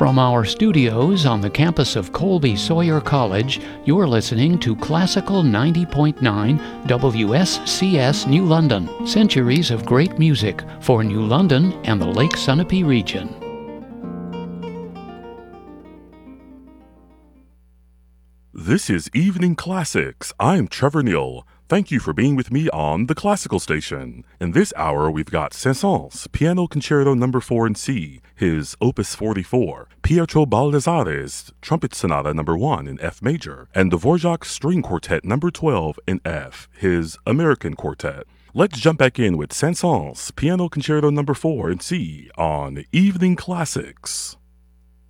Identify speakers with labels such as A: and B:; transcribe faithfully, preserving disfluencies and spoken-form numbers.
A: From our studios on the campus of Colby Sawyer College, you're listening to Classical ninety point nine W S C S New London. Centuries of great music for New London and the Lake Sunapee region.
B: This is Evening Classics. I'm Trevor Neal. Thank you for being with me on the Classical Station. In this hour, we've got Saint-Saëns, Piano Concerto number four in C, his Opus forty-four, Pietro Baldassarre's Trumpet Sonata number one in F major, and Dvorak's String Quartet number twelve in F, his American Quartet. Let's jump back in with Saint-Saëns, Piano Concerto number four in C on Evening Classics.